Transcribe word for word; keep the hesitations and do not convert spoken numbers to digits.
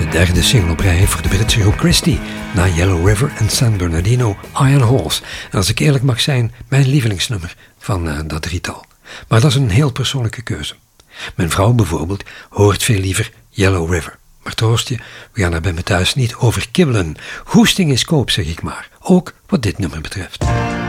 de derde single op rij voor de Britse groep Christie, na Yellow River en San Bernardino, Iron Horse. En als ik eerlijk mag zijn, mijn lievelingsnummer van uh, dat drietal. Maar dat is een heel persoonlijke keuze. Mijn vrouw bijvoorbeeld hoort veel liever Yellow River. Maar troost je, we gaan er bij me thuis niet over kibbelen. Goesting is koop, zeg ik maar. Ook wat dit nummer betreft.